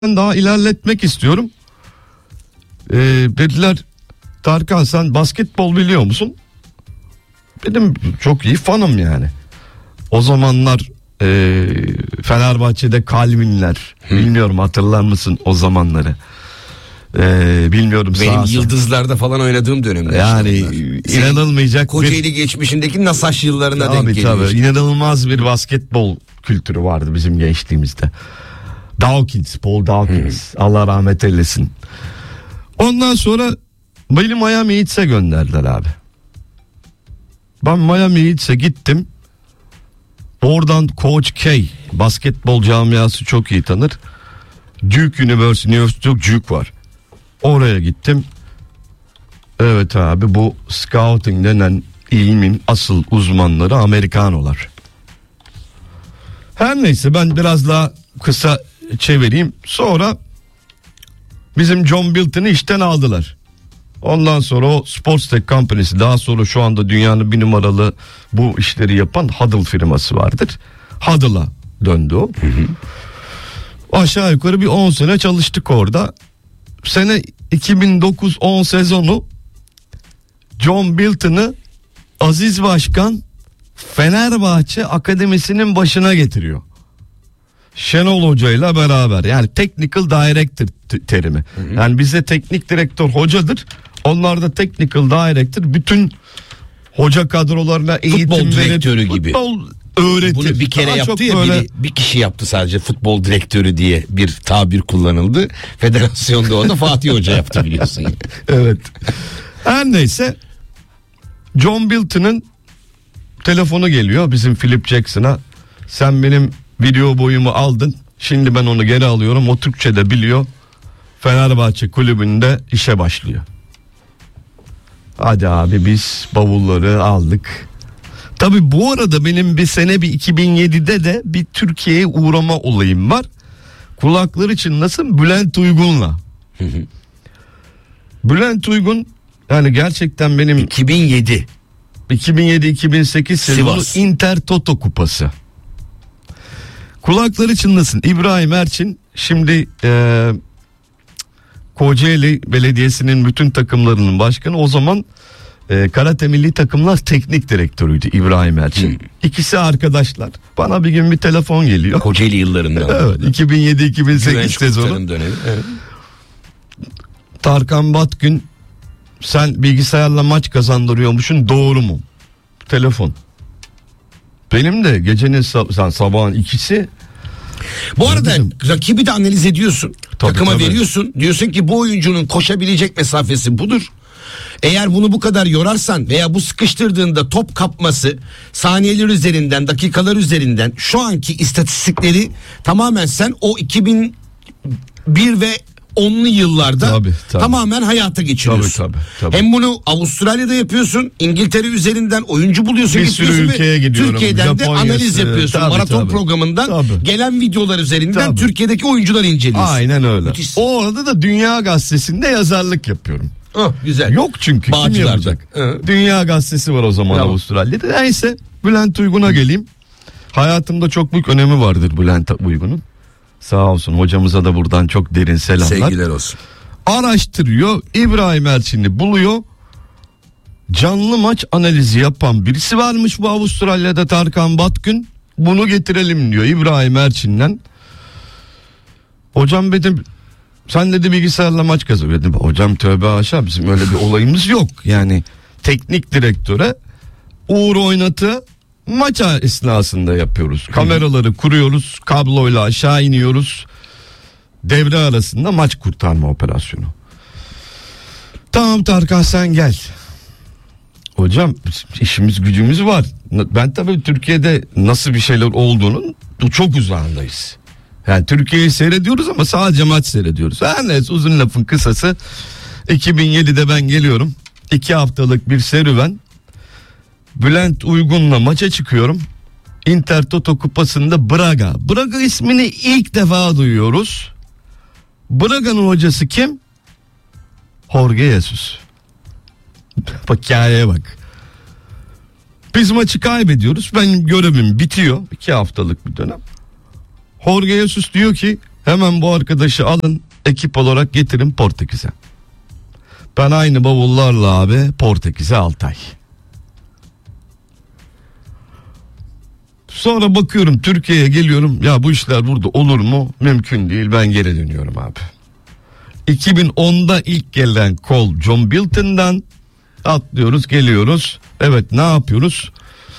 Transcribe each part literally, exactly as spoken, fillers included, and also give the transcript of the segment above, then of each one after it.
daha ilerletmek istiyorum. Ee, dediler Tarkan sen basketbol biliyor musun? Dedim çok iyi fanım yani. O zamanlar e, Fenerbahçe'de Calvin'ler, Hı. bilmiyorum hatırlar mısın o zamanları? Ee, bilmiyorum. Benim Yıldızlar'da falan oynadığım dönemde. Yani inanılmayacak. Kocaeli bir... geçmişindeki Nasaş yıllarına tabii, denk geliyor. Tabii, inanılmaz bir basketbol kültürü vardı bizim gençliğimizde. Dawkins, Paul Dawkins, Hı. Allah rahmet eylesin. Ondan sonra beni Miami Heat'e gönderdiler abi. Ben Miami Heat'e gittim. Oradan Coach K, basketbol camiası çok iyi tanır. Duke University, Duke var. Oraya gittim. Evet abi, bu scouting denen ilmin asıl uzmanları Amerikanolar. Her neyse, ben biraz daha kısa çevireyim. Sonra bizim John Bilton'ı işten aldılar. Ondan sonra o Sports Tech Company'si, daha sonra şu anda dünyanın bir numaralı bu işleri yapan Huddle firması vardır. Huddle'a döndü o. Hı hı. Aşağı yukarı bir on sene çalıştık orada. Sene iki bin dokuz on sezonu John Bilton'ı Aziz Başkan Fenerbahçe Akademisi'nin başına getiriyor. Şenol Hoca ile beraber, yani technical director terimi. Hı hı. Yani bizde teknik direktör hocadır. Onlar da technical director, bütün hoca kadrolarına eğitim futbol direktörü gibi. Futbol öğretir. Bunu bir kere Daha yaptı ya böyle... biri, bir kişi yaptı sadece, futbol direktörü diye bir tabir kullanıldı. Federasyonda onu Fatih Hoca yaptı, biliyorsun. Evet. Her neyse, John Bilton'ın telefonu geliyor bizim Philip Jackson'a. Sen benim video boyumu aldın, şimdi ben onu geri alıyorum. O Türkçe de biliyor. Fenerbahçe kulübünde işe başlıyor. Hadi abi, biz bavulları aldık. Tabii bu arada benim bir sene bir iki bin yedide de bir Türkiye'ye uğrama olayım var. Kulakları çınlasın, Bülent Uygun'la. Hı hı. Bülent Uygun yani gerçekten benim iki bin yedi iki bin yedi iki bin sekiz sezonu Inter Toto Kupası. Kulakları çınlasın, İbrahim Erçin şimdi e, Kocaeli Belediyesi'nin bütün takımlarının başkanı, o zaman e, Karate Milli Takımlar teknik direktörüydü İbrahim Erçin. Hmm. İkisi arkadaşlar. Bana bir gün bir telefon geliyor. Kocaeli yıllarında. Evet, iki bin yedi iki bin sekiz sezonu. Dönemi. Evet. Tarkan Batgün, sen bilgisayarla maç kazandırıyormuşsun, doğru mu? Telefon. Benim de gecenin sab- sabahın ikisi. Bu arada rakibi de analiz ediyorsun. Tabii, takıma tabii. veriyorsun. Diyorsun ki bu oyuncunun koşabilecek mesafesi budur. Eğer bunu bu kadar yorarsan veya bu sıkıştırdığında top kapması saniyeler üzerinden, dakikalar üzerinden, şu anki istatistikleri tamamen sen o iki bin bir ve onlu yıllarda tabii, tabii. tamamen hayata geçiriyorsun. Tabii, tabii, tabii. Hem bunu Avustralya'da yapıyorsun, İngiltere üzerinden oyuncu buluyorsun, bir sürü ülkeye gidiyorum. Türkiye'den de analiz yapıyorsun. Tabii, maraton tabii. programından tabii. gelen videolar üzerinden tabii. Türkiye'deki oyuncuları inceliyorsun. Aynen öyle. Müthiş. O arada da Dünya Gazetesi'nde yazarlık yapıyorum. Oh, güzel. Yok çünkü. Bağcılar'da. Dünya Gazetesi var o zaman tamam. Avustralya'da. Neyse, Bülent Uygun'a geleyim. Hayatımda çok büyük önemi vardır Bülent Uygun'un. Sağ olsun, hocamıza da buradan çok derin selamlar. Sevgiler olsun. Araştırıyor, İbrahim Erçin'i buluyor. Canlı maç analizi yapan birisi varmış bu Avustralya'da, Tarkan Batgün. Bunu getirelim diyor İbrahim Erçin'den. Hocam dedim, sen dedi bilgisayarla maç kazanıyor. Dedim hocam tövbe haşa, bizim öyle bir olayımız yok. Yani teknik direktöre Uğur oynatı maç esnasında yapıyoruz. Kameraları kuruyoruz, kabloyla aşağı iniyoruz. Devre arasında maç kurtarma operasyonu. Tamam Tarkan, sen gel. Hocam işimiz gücümüz var. Ben tabii Türkiye'de nasıl bir şeyler olduğunun çok uzağındayız. Yani Türkiye'yi seyrediyoruz ama sadece maç seyrediyoruz. Her neyse, uzun lafın kısası, iki bin yedide ben geliyorum. iki haftalık bir serüven. Bülent Uygun'la maça çıkıyorum. Inter Toto Kupası'nda Braga. Braga ismini ilk defa duyuyoruz. Braga'nın hocası kim? Jorge Jesus. Bak hikayeye bak. Biz maçı kaybediyoruz. Benim görevim bitiyor. iki haftalık bir dönem. Jorge Jesus diyor ki Hemen bu arkadaşı alın, ekip olarak getirin Portekiz'e. Ben aynı bavullarla abi Portekiz'e altı ay. Sonra bakıyorum Türkiye'ye geliyorum. Ya bu işler burada olur mu? Mümkün değil, ben geri dönüyorum abi. iki bin onda ilk gelen kol John Bilton'dan atlıyoruz, geliyoruz. Evet, ne yapıyoruz?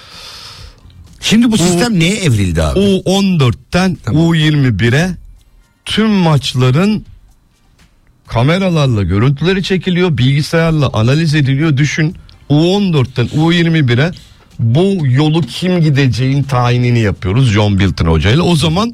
Şimdi bu sistem U, neye evrildi abi? U on dörtten tamam. U yirmi bire tüm maçların kameralarla görüntüleri çekiliyor, bilgisayarla analiz ediliyor. Düşün, U on dörtten U yirmi bire bu yolu kim gideceğin tayinini yapıyoruz John Bilton hocayla. O zaman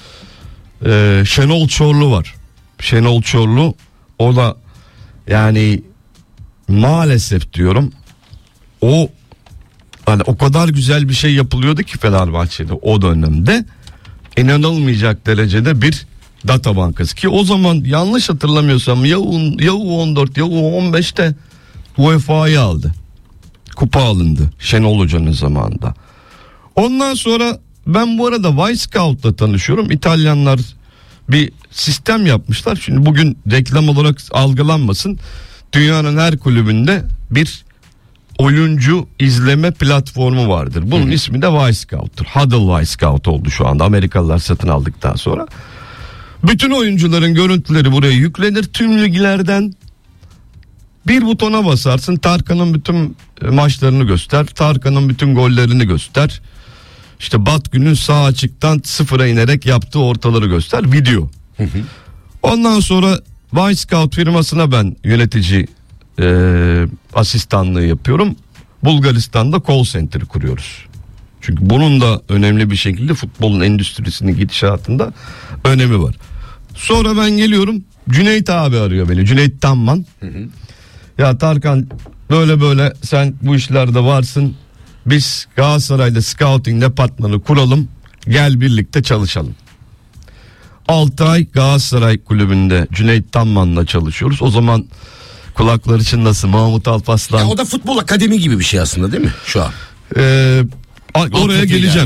e, Şenol Çorlu var. Şenol Çorlu, o da yani maalesef diyorum, o hani o kadar güzel bir şey yapılıyordu ki Fenerbahçe'de o dönemde, inanılmayacak derecede bir data bankası ki o zaman yanlış hatırlamıyorsam ya U, ya U on dört ya U on beşte U E F A'yı aldı. Kupa alındı Şenol Hoca'nın zamanında. Ondan sonra ben bu arada Wisecout'la tanışıyorum. İtalyanlar bir sistem yapmışlar. Şimdi bugün reklam olarak algılanmasın. Dünyanın her kulübünde bir oyuncu izleme platformu vardır. Bunun Hı-hı. ismi de Wisecout'tur. Huddle Wisecout oldu şu anda. Amerikalılar satın aldıktan sonra. Bütün oyuncuların görüntüleri buraya yüklenir. Tüm liglerden bir butona basarsın. Tarkan'ın bütün maçlarını göster. Tarkan'ın bütün gollerini göster. İşte Batgün'ün sağ açıktan sıfıra inerek yaptığı ortaları göster. Video. Hı hı. Ondan sonra Wisecout firmasına ben yönetici e, asistanlığı yapıyorum. Bulgaristan'da call center kuruyoruz. Çünkü bunun da önemli bir şekilde futbolun endüstrisinin gidişatında önemi var. Sonra ben geliyorum, Cüneyt abi arıyor beni. Cüneyt Tamman. Hı hı. Ya Tarkan, böyle böyle sen bu işlerde varsın. Biz Galatasaray'da scouting departmanı kuralım. Gel birlikte çalışalım. altı ay Galatasaray kulübünde Cüneyt Tamman'la çalışıyoruz. O zaman kulakları çınlasın, Mahmut Alpaslan. Ya o da futbol akademi gibi bir şey aslında değil mi şu an? Ee, oraya geleceğim.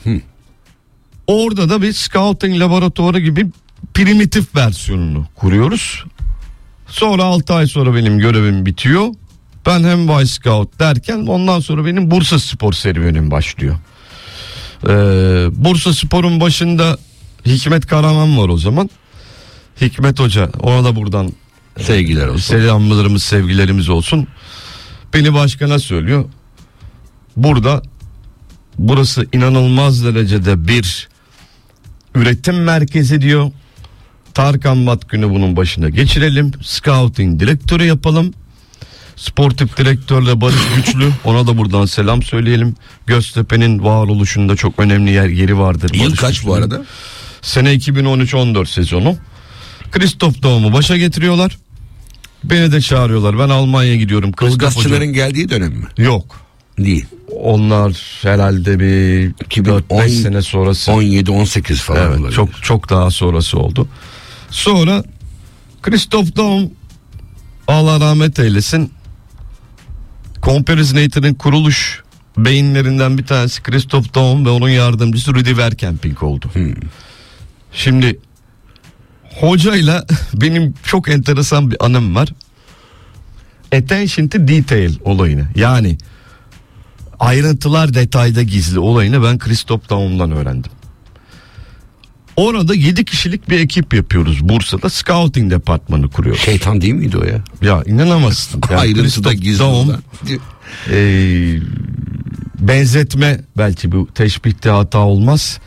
Orada da bir scouting laboratuvarı gibi primitif versiyonunu kuruyoruz. Sonra altı ay sonra benim görevim bitiyor. Ben hem Vice Scout derken ondan sonra benim Bursa Spor serüvenim başlıyor. Ee, Bursa Spor'un başında Hikmet Karaman var o zaman. Hikmet Hoca, ona da buradan sevgiler olsun. Selamlarımız, sevgilerimiz olsun. Beni başkana söylüyor. Burada burası inanılmaz derecede bir üretim merkezi diyor. Tarkan Batgün'ü bunun başına geçirelim. Scouting direktörü yapalım. Sportif direktörle Barış Güçlü, ona da buradan selam söyleyelim. Göztepe'nin varoluşunda çok önemli yer yeri vardır. Yıl Barış kaç Güçlü'nün. Bu arada? Sene iki bin on üç on dört sezonu. Christoph Daum'u başa getiriyorlar. Beni de çağırıyorlar. Ben Almanya'ya gidiyorum. Ilgazçıların geldiği dönem mi? Yok. Değil. Onlar herhalde bir dört beş sene sonrası. on yedi on sekiz falan evet, olabilir. çok çok daha sonrası oldu. Sonra Christoph Daum, Allah rahmet eylesin, Comparisinator'ın kuruluş beyinlerinden bir tanesi Christoph Daum ve onun yardımcısı Rudi Verkemping oldu. Hmm. Şimdi hocayla benim çok enteresan bir anım var. Attention to detail olayını, yani ayrıntılar detayda gizli olayını ben Christoph Daum'dan öğrendim. Orada yedi kişilik bir ekip yapıyoruz Bursa'da, scouting departmanı kuruyoruz. Şeytan değil miydi o ya? Ya inanamazsın. Yani ayrıntıda gizli Daum, e, benzetme, belki bu teşbihte hata olmaz.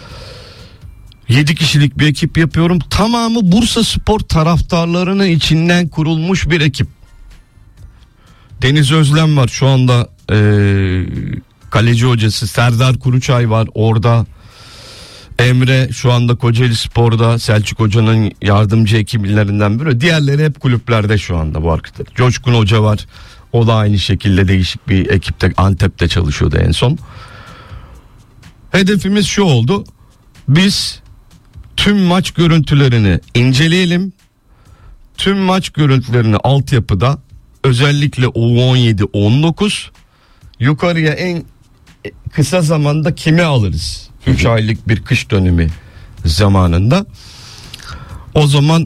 yedi kişilik bir ekip yapıyorum. Tamamı Bursa Spor taraftarlarının içinden kurulmuş bir ekip. Deniz Özlem var şu anda, e, kaleci hocası. Serdar Kuruçay var orada. Emre şu anda Kocaeli Spor'da, Selçuk Hoca'nın yardımcı ekiplerinden biri. Diğerleri hep kulüplerde şu anda bu arkadaşlar. Coşkun Hoca var. O da aynı şekilde değişik bir ekipte, Antep'te çalışıyordu en son. Hedefimiz şu oldu. Biz tüm maç görüntülerini inceleyelim. Tüm maç görüntülerini altyapıda, özellikle U on yedi on dokuz yukarıya en kısa zamanda kimi alırız? üç aylık bir kış dönemi zamanında. O zaman